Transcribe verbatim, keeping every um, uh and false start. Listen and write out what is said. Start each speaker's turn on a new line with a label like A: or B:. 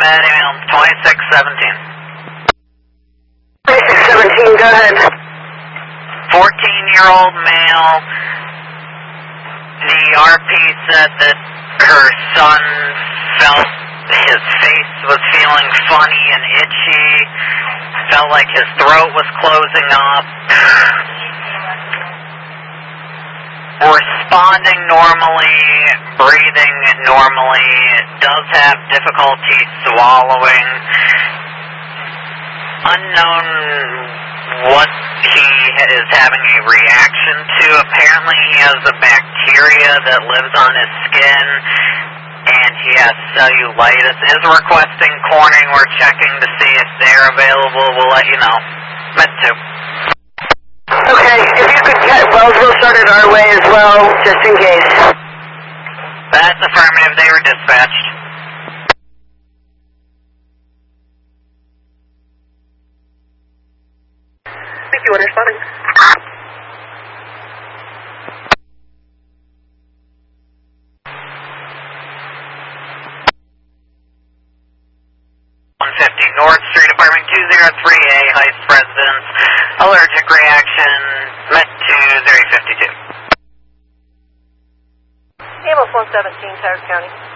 A: med, ambulance twenty-six seventeen.
B: twenty-six seventeen, go ahead.
A: fourteen-year-old male. The R P said that her son felt his face was feeling funny and itchy, felt like his throat was closing up. Responding normally, breathing normally, does have difficulty swallowing. Unknown what he is having a reaction to. Apparently he has a bacteria that lives on his skin, and he has cellulitis. Is requesting corning. We're checking to see if they're available. We'll let you know. Med two.
B: Okay, if you could get Wellsville started our way as well, just in case.
A: That's affirmative. They were dispatched.
B: Thank you, responding.
A: one fifty North Street, apartment two oh three A, Heights Residence. Allergic reaction, Met two zero fifty-two.
C: Ambulance one seventeen, Towers County.